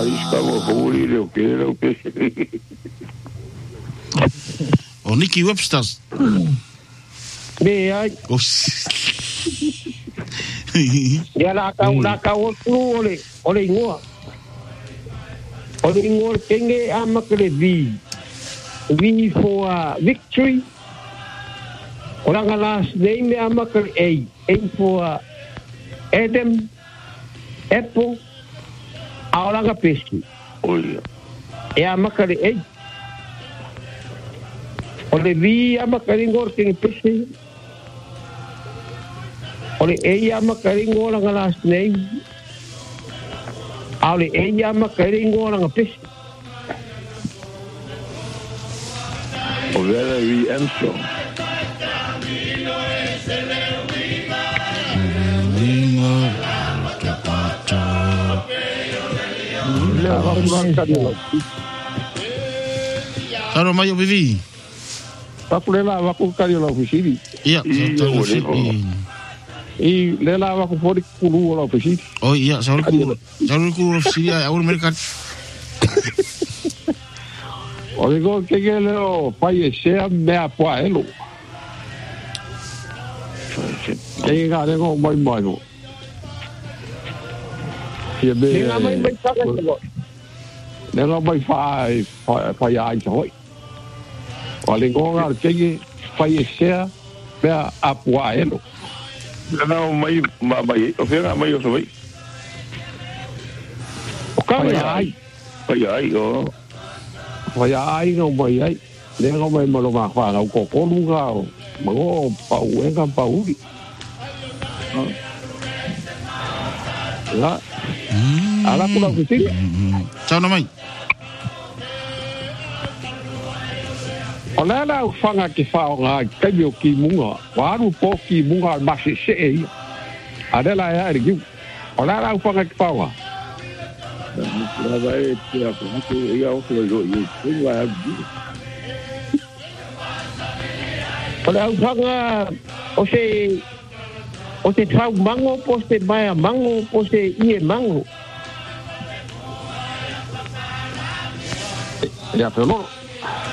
estava furi le o que era o que. O Nicky Webster. Me ai. Ya la kau tu ole ngua. Ole ngua kenge amakle V for victory. Orang last name amakle A for Adam Apple. Orang pesi. Oh ya. Ya amakle A. Ole V amakle ngor kenge pesi. Ole A amakle ngor orang last name. Ole A amakle ngor orang pesi. Overa vi Armstrong. Saro mai o vivi. Pakulela waku kari la ofisini. Iya, I lela waku fori kulu la ofisini. Oh iya, saro kulu ofisini au mereka. Ole go kegele o pai sea me apoa elo. Kege ga le go mai go. Ia be. Nga mai saka go. Nga mai fai ai toi. Ole go ga kege pai sea me apoa elo. Nga mai o fera mai o soi. O ka ai. Pai ai o. Fai ai no mai ai. Le go mai malo ma fa na ko ko lunga o. Mago pa uenga pa uri. La. Ala pula ofisini. Ciao na mai. Ola la fanga ke fa nga kayo ki munga. Waru po ki munga masi se e. Adela ya ri. Ola la fanga ke fa nga. La vai tirar porque eu vai Ola fanga o se trau mango poste mai mango poste ie mango. Ya pero